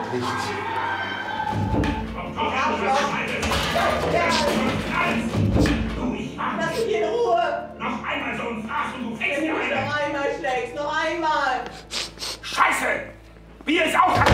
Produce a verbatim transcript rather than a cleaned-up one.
nicht. Komm, komm, lass mich in Ruhe! noch einmal so einen fragst und du fängst mir Wenn du mich eine! noch einmal schlägst, noch einmal! Scheiße! Bier ist auch